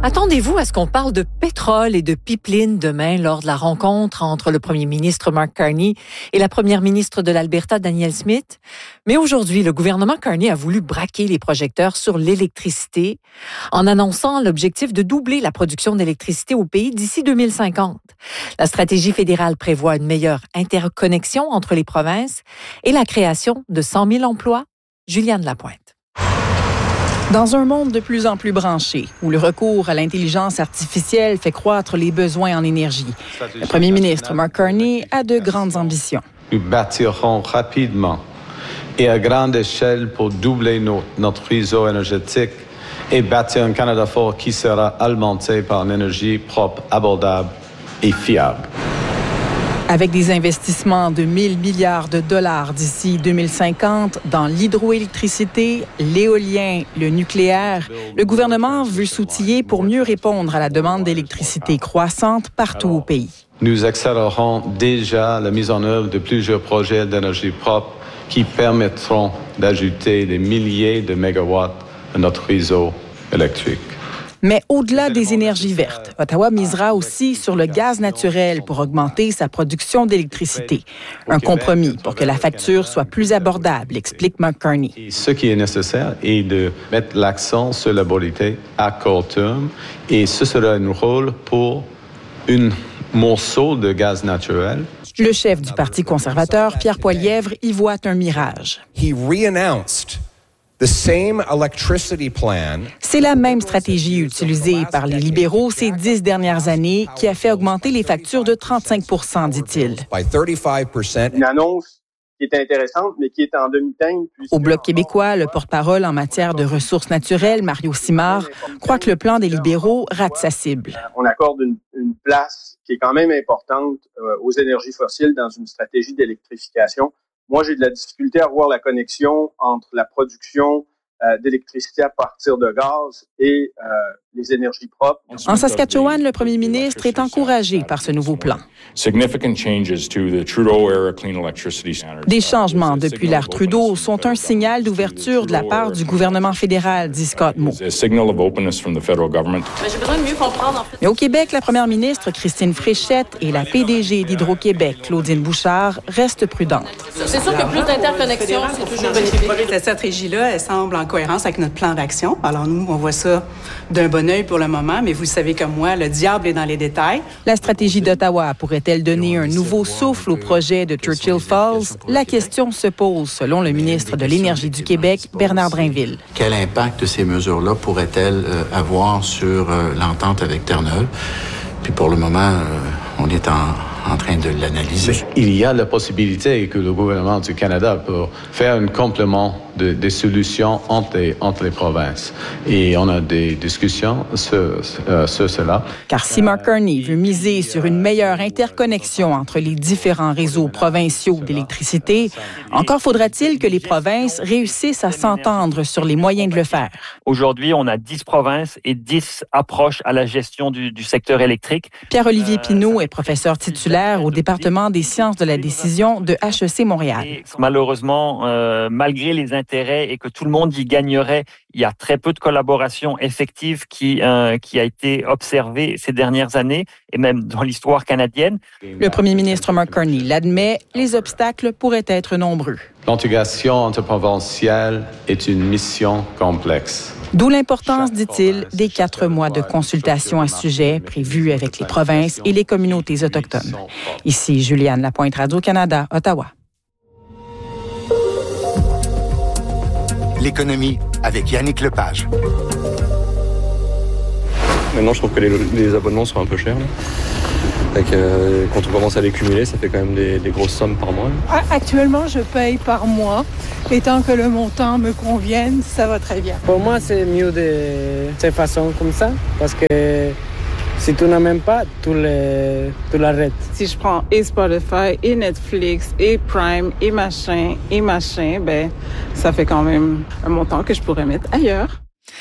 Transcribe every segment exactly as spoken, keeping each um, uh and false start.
Attendez-vous à ce qu'on parle de pétrole et de pipeline demain lors de la rencontre entre le premier ministre Mark Carney et la première ministre de l'Alberta, Danielle Smith? Mais aujourd'hui, le gouvernement Carney a voulu braquer les projecteurs sur l'électricité en annonçant l'objectif de doubler la production d'électricité au pays d'ici deux mille cinquante. La stratégie fédérale prévoit une meilleure interconnexion entre les provinces et la création de cent mille emplois. Juliane Lapointe. Dans un monde de plus en plus branché, où le recours à l'intelligence artificielle fait croître les besoins en énergie, le premier ministre Mark Carney a de grandes ambitions. Nous bâtirons rapidement et à grande échelle pour doubler nos, notre réseau énergétique et bâtir un Canada fort qui sera alimenté par une énergie propre, abordable et fiable. Avec des investissements de mille milliards de dollars d'ici deux mille cinquante dans l'hydroélectricité, l'éolien, le nucléaire, le gouvernement veut s'outiller pour mieux répondre à la demande d'électricité croissante partout au pays. Nous accélérons déjà la mise en œuvre de plusieurs projets d'énergie propre qui permettront d'ajouter des milliers de mégawatts à notre réseau électrique. Mais au-delà des énergies vertes, Ottawa misera aussi sur le gaz naturel pour augmenter sa production d'électricité. Un compromis pour que la facture soit plus abordable, explique Mark Carney. Ce qui est nécessaire est de mettre l'accent sur la mobilité à court terme et ce sera un rôle pour un morceau de gaz naturel. Le chef du Parti conservateur, Pierre Poilievre, y voit un mirage. He re-announced the same electricity plan. C'est la même stratégie utilisée par les libéraux ces dix dernières années qui a fait augmenter les factures de trente-cinq pour cent, dit-il. Une annonce qui est intéressante, mais qui est en demi-teinte. Au Bloc québécois, le porte-parole en matière de ressources naturelles, Mario Simard, croit que le plan des libéraux rate sa cible. On accorde une, une place qui est quand même importante euh, aux énergies fossiles dans une stratégie d'électrification. Moi, j'ai de la difficulté à voir la connexion entre la production euh, d'électricité à partir de gaz et euh, les énergies propres. En Saskatchewan, le premier ministre est encouragé par ce nouveau plan. Des changements depuis l'ère Trudeau sont un signal d'ouverture de la part du gouvernement fédéral, dit Scott Moe. Mais j'ai besoin de mieux comprendre. En fait. Mais au Québec, la première ministre Christine Fréchette et la P D G d'Hydro-Québec, Claudine Bouchard, restent prudentes. C'est sûr que plus d'interconnexion, c'est toujours bénéfique. Cette stratégie-là, elle semble en cohérence avec notre plan d'action. Alors nous, on voit ça d'un bon œil pour le moment, mais vous savez comme moi, le diable est dans les détails. La stratégie d'Ottawa pourrait-elle donner un nouveau souffle au projet de Churchill Falls? La question se pose, selon le ministre de l'Énergie du Québec, Bernard Drinville. Quel impact ces mesures-là pourraient-elles euh, avoir sur euh, l'entente avec Terre-Neuve? Puis pour le moment, euh, on est en, en train de l'analyser. Il y a la possibilité que le gouvernement du Canada peut faire un complément de, des solutions entre les, entre les provinces. Et on a des discussions sur, euh, sur cela. Car si Mark Carney veut miser sur une meilleure interconnexion entre les différents réseaux provinciaux d'électricité, encore faudra-t-il que les provinces réussissent à s'entendre sur les moyens de le faire. Aujourd'hui, on a dix provinces et dix approches à la gestion du, du secteur électrique. Pierre-Olivier Pinault est professeur titulaire au département des sciences de la décision de H E C Montréal. Et malheureusement, euh, malgré les intérêts et que tout le monde y gagnerait, il y a très peu de collaboration effective qui, euh, qui a été observée ces dernières années et même dans l'histoire canadienne. Le premier ministre Mark Carney l'admet, les obstacles pourraient être nombreux. L'intégration interprovinciale est une mission complexe. D'où l'importance, dit-il, des quatre mois de consultation à ce sujet prévus avec les provinces et les communautés autochtones. Ici Juliane Lapointe, Radio-Canada, Ottawa. L'économie avec Yannick Lepage. Maintenant, je trouve que les, les abonnements sont un peu chers. Donc, euh, quand on commence à les cumuler, ça fait quand même des, des grosses sommes par mois. Actuellement, je paye par mois. Et tant que le montant me convienne, ça va très bien. Pour moi, c'est mieux de cette façon comme ça. Parce que si tu n'as même pas, tu l'arrêtes. Si je prends et Spotify, et Netflix, et Prime, et machin, et machin, ben ça fait quand même un montant que je pourrais mettre ailleurs.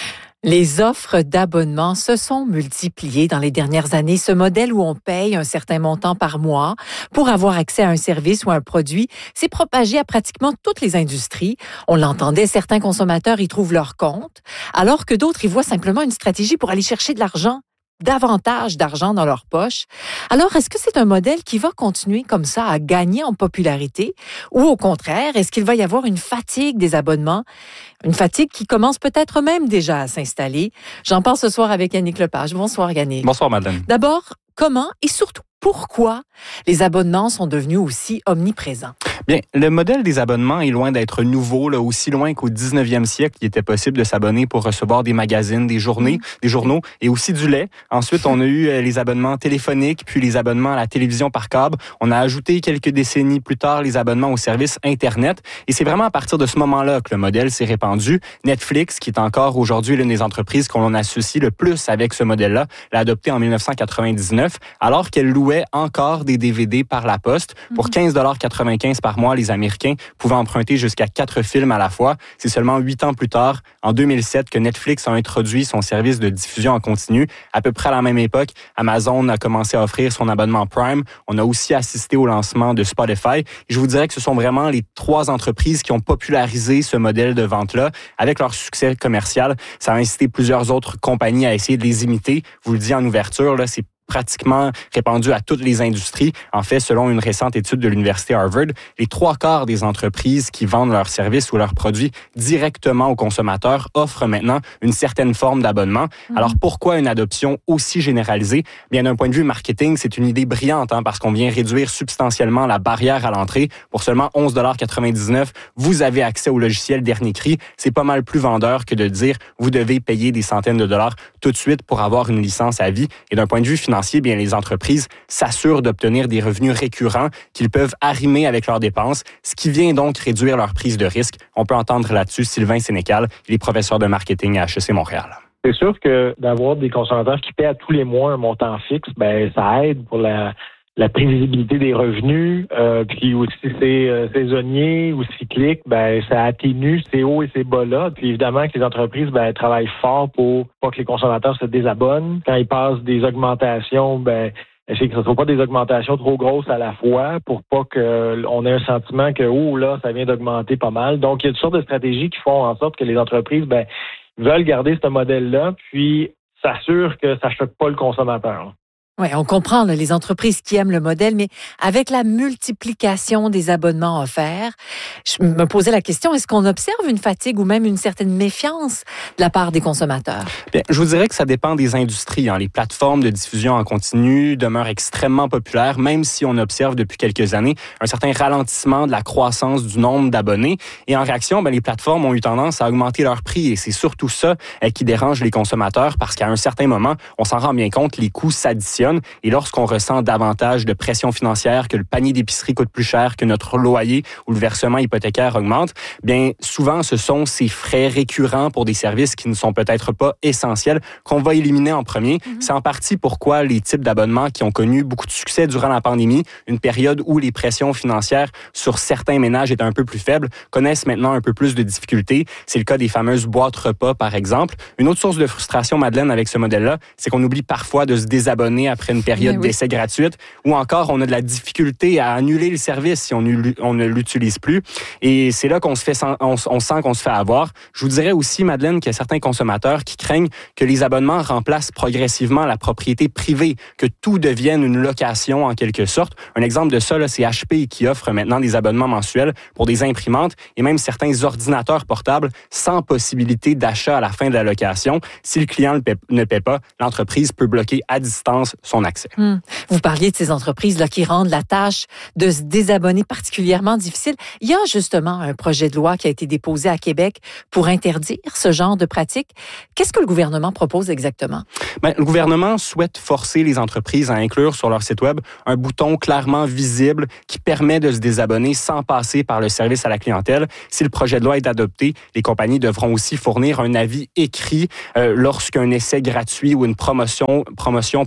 Les offres d'abonnement se sont multipliées dans les dernières années. Ce modèle où on paye un certain montant par mois pour avoir accès à un service ou à un produit s'est propagé à pratiquement toutes les industries. On l'entendait, certains consommateurs y trouvent leur compte, alors que d'autres y voient simplement une stratégie pour aller chercher de l'argent, davantage d'argent dans leur poche. Alors, est-ce que c'est un modèle qui va continuer comme ça à gagner en popularité ou au contraire, est-ce qu'il va y avoir une fatigue des abonnements, une fatigue qui commence peut-être même déjà à s'installer? J'en parle ce soir avec Yannick Lepage. Bonsoir Yannick. Bonsoir Madeleine. D'abord, comment et surtout pourquoi les abonnements sont devenus aussi omniprésents? Bien, le modèle des abonnements est loin d'être nouveau, là, aussi loin qu'au dix-neuvième siècle, il était possible de s'abonner pour recevoir des magazines, des journées, mmh. des journaux et aussi du lait. Ensuite, on a eu les abonnements téléphoniques, puis les abonnements à la télévision par câble. On a ajouté quelques décennies plus tard les abonnements aux services Internet. Et c'est vraiment à partir de ce moment-là que le modèle s'est répandu. Netflix, qui est encore aujourd'hui l'une des entreprises qu'on associe le plus avec ce modèle-là, l'a adopté en dix-neuf cent quatre-vingt-dix-neuf, alors qu'elle louait encore des D V D par la poste. Pour quinze dollars quatre-vingt-quinze par mois, les Américains pouvaient emprunter jusqu'à quatre films à la fois. C'est seulement huit ans plus tard, en deux mille sept, que Netflix a introduit son service de diffusion en continu. À peu près à la même époque, Amazon a commencé à offrir son abonnement Prime. On a aussi assisté au lancement de Spotify. Et je vous dirais que ce sont vraiment les trois entreprises qui ont popularisé ce modèle de vente-là. Avec leur succès commercial, ça a incité plusieurs autres compagnies à essayer de les imiter. Je vous le dis en ouverture, là, c'est pratiquement répandu à toutes les industries. En fait, selon une récente étude de l'Université Harvard, les trois quarts des entreprises qui vendent leurs services ou leurs produits directement aux consommateurs offrent maintenant une certaine forme d'abonnement. Mmh. Alors, pourquoi une adoption aussi généralisée? Bien, d'un point de vue marketing, c'est une idée brillante, hein, parce qu'on vient réduire substantiellement la barrière à l'entrée. Pour seulement onze dollars quatre-vingt-dix-neuf, vous avez accès au logiciel dernier cri. C'est pas mal plus vendeur que de dire vous devez payer des centaines de dollars tout de suite pour avoir une licence à vie. Et d'un point de vue financier, bien, les entreprises s'assurent d'obtenir des revenus récurrents qu'ils peuvent arrimer avec leurs dépenses, ce qui vient donc réduire leur prise de risque. On peut entendre là-dessus Sylvain Sénécal, il est professeur de marketing à H E C Montréal. C'est sûr que d'avoir des consommateurs qui paient à tous les mois un montant fixe, ben ça aide pour la, la prévisibilité des revenus, euh, puis aussi c'est euh, saisonnier ou cyclique, ben ça atténue ces hauts et ces bas-là. Puis évidemment que les entreprises ben travaillent fort pour pas que les consommateurs se désabonnent. Quand ils passent des augmentations, ben c'est que ce ne soit pas des augmentations trop grosses à la fois pour pas qu'on ait un sentiment que oh là, ça vient d'augmenter pas mal. Donc il y a toutes sortes de stratégies qui font en sorte que les entreprises ben veulent garder ce modèle-là, puis s'assurent que ça choque pas le consommateur. Oui, on comprend là, les entreprises qui aiment le modèle, mais avec la multiplication des abonnements offerts, je me posais la question, est-ce qu'on observe une fatigue ou même une certaine méfiance de la part des consommateurs? Bien, je vous dirais que ça dépend des industries. Hein. Les plateformes de diffusion en continu demeurent extrêmement populaires, même si on observe depuis quelques années un certain ralentissement de la croissance du nombre d'abonnés. Et en réaction, bien, les plateformes ont eu tendance à augmenter leur prix. Et c'est surtout ça eh, qui dérange les consommateurs parce qu'à un certain moment, on s'en rend bien compte, les coûts s'additionnent. Et lorsqu'on ressent davantage de pression financière, que le panier d'épicerie coûte plus cher, que notre loyer ou le versement hypothécaire augmente, bien souvent ce sont ces frais récurrents pour des services qui ne sont peut-être pas essentiels qu'on va éliminer en premier. Mm-hmm. C'est en partie pourquoi les types d'abonnements qui ont connu beaucoup de succès durant la pandémie, une période où les pressions financières sur certains ménages étaient un peu plus faibles, connaissent maintenant un peu plus de difficultés. C'est le cas des fameuses boîtes repas, par exemple. Une autre source de frustration, Madeleine, avec ce modèle-là, c'est qu'on oublie parfois de se désabonner après une période oui. d'essai gratuite, ou encore on a de la difficulté à annuler le service si on, on ne l'utilise plus. Et c'est là qu'on se fait, on, on sent qu'on se fait avoir. Je vous dirais aussi, Madeleine, qu'il y a certains consommateurs qui craignent que les abonnements remplacent progressivement la propriété privée, que tout devienne une location en quelque sorte. Un exemple de ça, là, c'est H P qui offre maintenant des abonnements mensuels pour des imprimantes et même certains ordinateurs portables sans possibilité d'achat à la fin de la location. Si le client ne paie, ne paie pas, l'entreprise peut bloquer à distance son accès. Hum. Vous parliez de ces entreprises-là qui rendent la tâche de se désabonner particulièrement difficile. Il y a justement un projet de loi qui a été déposé à Québec pour interdire ce genre de pratique. Qu'est-ce que le gouvernement propose exactement? Bien, le gouvernement souhaite forcer les entreprises à inclure sur leur site web un bouton clairement visible qui permet de se désabonner sans passer par le service à la clientèle. Si le projet de loi est adopté, les compagnies devront aussi fournir un avis écrit euh, lorsqu'un essai gratuit ou une promotion, promotion prend fin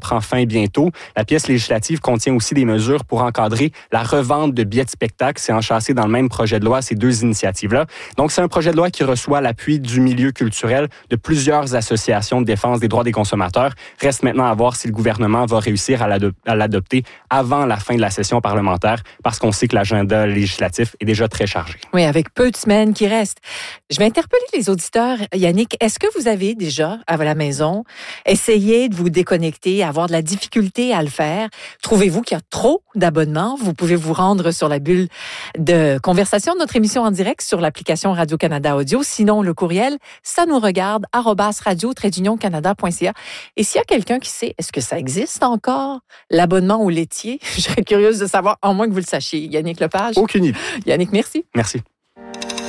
l'examen bientôt. La pièce législative contient aussi des mesures pour encadrer la revente de billets de spectacle. C'est enchâssé dans le même projet de loi, ces deux initiatives-là. Donc, c'est un projet de loi qui reçoit l'appui du milieu culturel, de plusieurs associations de défense des droits des consommateurs. Reste maintenant à voir si le gouvernement va réussir à l'adopter avant la fin de la session parlementaire, parce qu'on sait que l'agenda législatif est déjà très chargé. Oui, avec peu de semaines qui restent. Je vais interpeller les auditeurs. Yannick, est-ce que vous avez déjà, à la maison, essayé de vous déconnecter, avoir de la difficulté à le faire? Trouvez-vous qu'il y a trop d'abonnements? Vous pouvez vous rendre sur la bulle de conversation de notre émission en direct sur l'application Radio-Canada Audio. Sinon, le courriel, ça nous regarde, arobase radio trait d'union canada point c a. Et s'il y a quelqu'un qui sait, est-ce que ça existe encore, l'abonnement au laitier? Je serais curieuse de savoir, en moins que vous le sachiez. Yannick Lepage. Aucune idée. Yannick, merci. Merci.